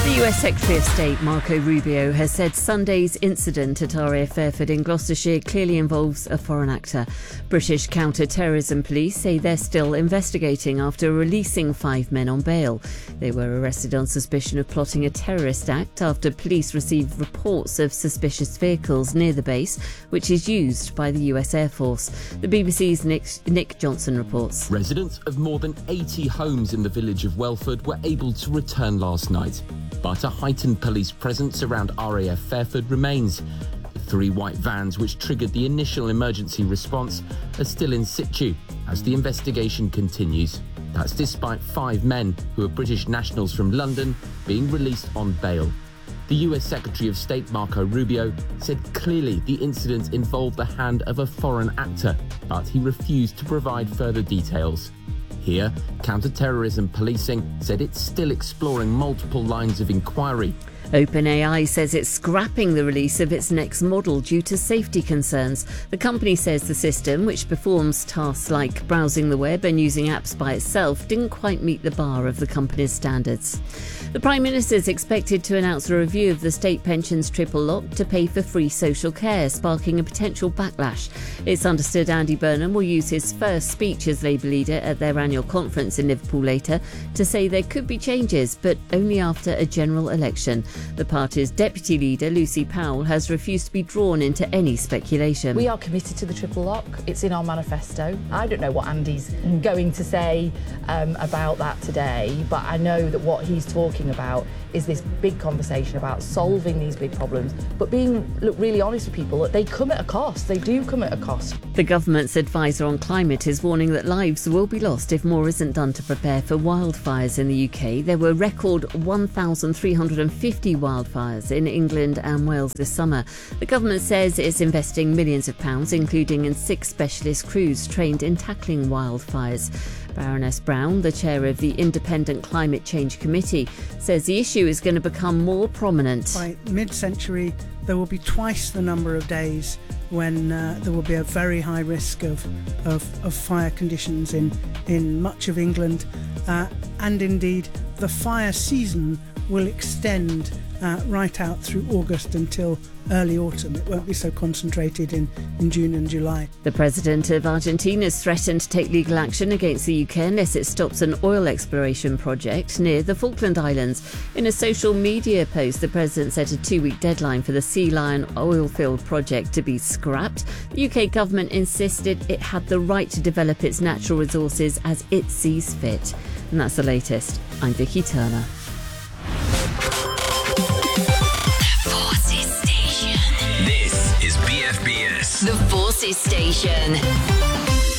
The US Secretary of State Marco Rubio has said Sunday's incident at RAF Fairford in Gloucestershire clearly involves a foreign actor. British counter-terrorism police say they're still investigating after releasing 5 men on bail. They were arrested on suspicion of plotting a terrorist act after police received reports of suspicious vehicles near the base, which is used by the US Air Force. The BBC's Nick Johnson reports. Residents of more than 80 homes in the village of Welford were able to return last night. But a heightened police presence around RAF Fairford remains. The 3 white vans which triggered the initial emergency response are still in situ as the investigation continues. That's despite 5 men who are British nationals from London being released on bail. The US Secretary of State Marco Rubio said clearly the incident involved the hand of a foreign actor, but he refused to provide further details. Here, counter-terrorism policing said it's still exploring multiple lines of inquiry. OpenAI says it's scrapping the release of its next model due to safety concerns. The company says the system, which performs tasks like browsing the web and using apps by itself, didn't quite meet the bar of the company's standards. The Prime Minister is expected to announce a review of the state pension's triple lock to pay for free social care, sparking a potential backlash. It's understood Andy Burnham will use his first speech as Labour leader at their annual conference in Liverpool later to say there could be changes, but only after a general election. The party's deputy leader, Lucy Powell, has refused to be drawn into any speculation. We are committed to the triple lock. It's in our manifesto. I don't know what Andy's going to say about that today, but I know that what he's talking about is this big conversation about solving these big problems, but being really honest with people that they come at a cost. They do come at a cost. The government's advisor on climate is warning that lives will be lost if more isn't done to prepare for wildfires in the UK. There were record 1,350 wildfires in England and Wales this summer. The government says it's investing millions of pounds, including in 6 specialist crews trained in tackling wildfires. Baroness Brown, the chair of the Independent Climate Change Committee, says the issue is going to become more prominent. By mid-century, there will be twice the number of days when there will be a very high risk of fire conditions in much of England, and indeed the fire season will extend right out through August until early autumn. It won't be so concentrated in June and July. The president of Argentina has threatened to take legal action against the UK unless it stops an oil exploration project near the Falkland Islands. In a social media post, the president set a 2-week deadline for the Sea Lion oil field project to be scrapped. The UK government insisted it had the right to develop its natural resources as it sees fit. And that's the latest. I'm Vicky Turner. This is BFBS. The Forces Station.